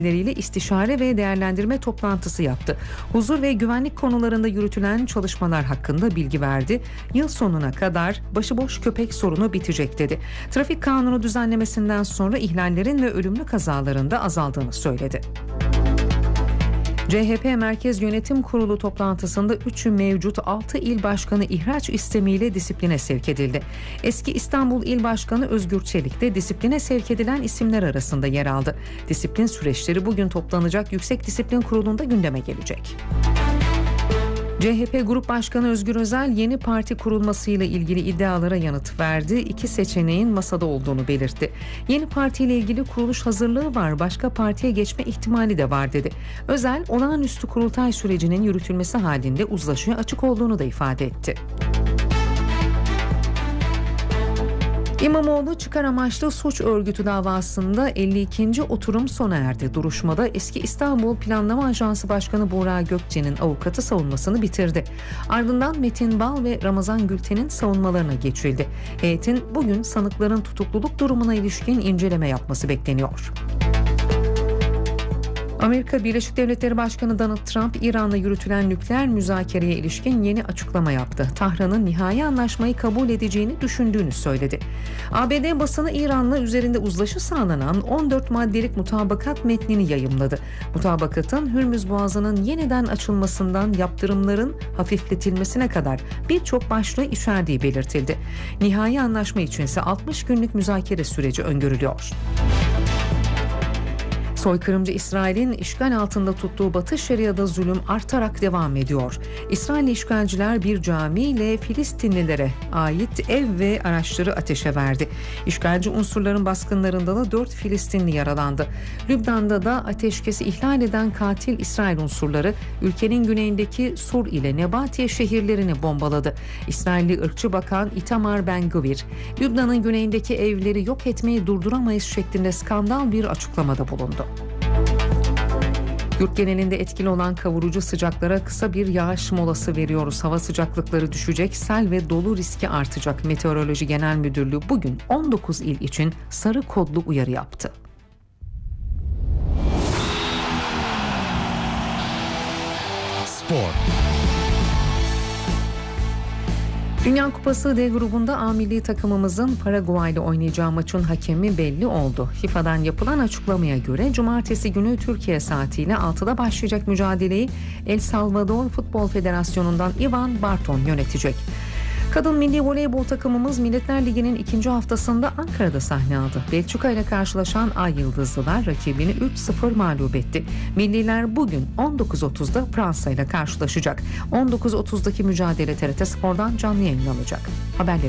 ile istişare ve değerlendirme toplantısı yaptı. Huzur ve güvenlik konularında yürütülen çalışmalar hakkında bilgi verdi. Yıl sonuna kadar başıboş köpek sorunu bitecek dedi. Trafik kanunu düzenlemesinden sonra ihlallerin ve ölümlü kazaların da azaldığını söyledi. CHP Merkez Yönetim Kurulu toplantısında 3'ü mevcut 6 il başkanı ihraç istemiyle disipline sevk edildi. Eski İstanbul İl Başkanı Özgür Çelik de disipline sevk edilen isimler arasında yer aldı. Disiplin süreçleri bugün toplanacak Yüksek Disiplin Kurulu'nda gündeme gelecek. CHP Grup Başkanı Özgür Özel yeni parti kurulmasıyla ilgili iddialara yanıt verdi. İki seçeneğin masada olduğunu belirtti. Yeni partiyle ilgili kuruluş hazırlığı var, başka partiye geçme ihtimali de var dedi. Özel, olağanüstü kurultay sürecinin yürütülmesi halinde uzlaşıya açık olduğunu da ifade etti. İmamoğlu çıkar amaçlı suç örgütü davasında 52. oturum sona erdi. Duruşmada eski İstanbul Planlama Ajansı Başkanı Buğra Gökçe'nin avukatı savunmasını bitirdi. Ardından Metin Bal ve Ramazan Gülten'in savunmalarına geçildi. Heyetin bugün sanıkların tutukluluk durumuna ilişkin inceleme yapması bekleniyor. Amerika Birleşik Devletleri Başkanı Donald Trump, İran'la yürütülen nükleer müzakereye ilişkin yeni açıklama yaptı. Tahran'ın nihai anlaşmayı kabul edeceğini düşündüğünü söyledi. ABD basını İran'la üzerinde uzlaşı sağlanan 14 maddelik mutabakat metnini yayımladı. Mutabakatın Hürmüz Boğazı'nın yeniden açılmasından yaptırımların hafifletilmesine kadar birçok başlığı içerdiği belirtildi. Nihai anlaşma için ise 60 günlük müzakere süreci öngörülüyor. Soykırımcı İsrail'in işgal altında tuttuğu Batı Şeria'da zulüm artarak devam ediyor. İsrailli işgalciler bir camiyle Filistinlilere ait ev ve araçları ateşe verdi. İşgalci unsurların baskınlarında da 4 Filistinli yaralandı. Lübnan'da da ateşkesi ihlal eden katil İsrail unsurları ülkenin güneyindeki Sur ile Nebatiye şehirlerini bombaladı. İsrailli ırkçı bakan Itamar Ben-Gvir, Lübnan'ın güneyindeki evleri yok etmeyi durduramayız şeklinde skandal bir açıklamada bulundu. Yurt genelinde etkili olan kavurucu sıcaklara kısa bir yağış molası veriyoruz. Hava sıcaklıkları düşecek, sel ve dolu riski artacak. Meteoroloji Genel Müdürlüğü bugün 19 il için sarı kodlu uyarı yaptı. Spor. Dünya Kupası D grubunda A milli takımımızın Paraguay ile oynayacağı maçın hakemi belli oldu. FIFA'dan yapılan açıklamaya göre cumartesi günü Türkiye saatiyle 6'da başlayacak mücadeleyi El Salvador Futbol Federasyonu'ndan Ivan Barton yönetecek. Kadın milli voleybol takımımız Milletler Ligi'nin ikinci haftasında Ankara'da sahne aldı. Belçika ile karşılaşan Ay Yıldızlılar rakibini 3-0 mağlup etti. Milliler bugün 19.30'da Fransa ile karşılaşacak. 19.30'daki mücadele TRT Spor'dan canlı yayınlanacak. Haberleri